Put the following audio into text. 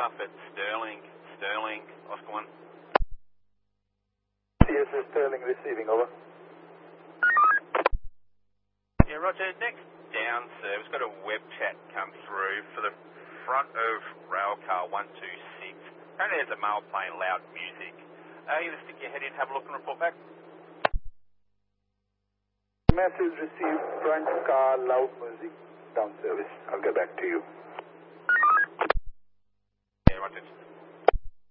stuff at Sterling, Oscar 1. CSS Sterling receiving, over. Yeah, Roger. Next down service, got a web chat come through for the front of railcar 126. Apparently there's a male playing loud music. Are you going to stick your head in, have a look and report back? Message received, front car, loud music, down service. I'll get back to you.